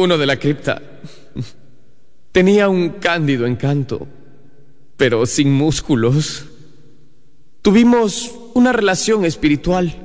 uno de la cripta. Tenía un cándido encanto, pero sin músculos. Tuvimos una relación espiritual.